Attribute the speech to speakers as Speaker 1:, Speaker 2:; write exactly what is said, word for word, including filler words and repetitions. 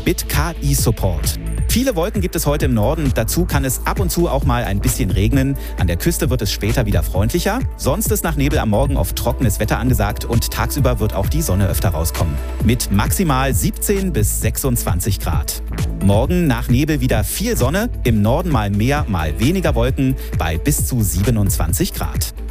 Speaker 1: mit K I-Support. Viele Wolken gibt es heute im Norden. Dazu kann es ab und zu auch mal ein bisschen regnen. An der Küste wird es später wieder freundlicher. Sonst ist nach Nebel am Morgen oft trockenes Wetter angesagt und tagsüber wird auch die Sonne öfter rauskommen. Mit maximal siebzehn bis sechsundzwanzig Grad. Morgen nach Nebel wieder viel Sonne. Im Norden mal mehr, mal weniger Wolken bei bis zu siebenundzwanzig Grad.